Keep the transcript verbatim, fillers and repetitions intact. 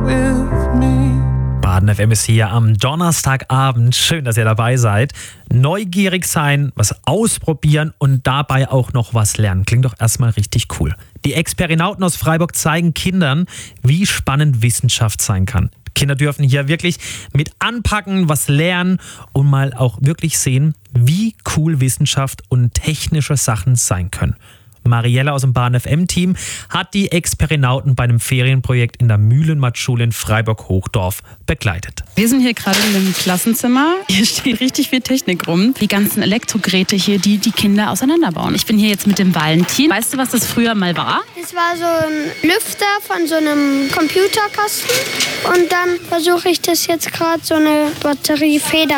with me. Baden F M ist hier am Donnerstagabend. Schön, dass ihr dabei seid. Neugierig sein, was ausprobieren und dabei auch noch was lernen. Klingt doch erstmal richtig cool. Die Experinauten aus Freiburg zeigen Kindern, wie spannend Wissenschaft sein kann. Kinder dürfen hier wirklich mit anpacken, was lernen und mal auch wirklich sehen, wie cool Wissenschaft und technische Sachen sein können. Mariella aus dem Baden F M-Team hat die Experinauten bei einem Ferienprojekt in der Mühlenmatt-Schule in Freiburg-Hochdorf begleitet. Wir sind hier gerade in einem Klassenzimmer. Hier steht richtig viel Technik rum. Die ganzen Elektrogeräte hier, die die Kinder auseinanderbauen. Ich bin hier jetzt mit dem Valentin. Weißt du, was das früher mal war? Das war so ein Lüfter von so einem Computerkasten. Und dann versuche ich das jetzt gerade so eine Batteriefeder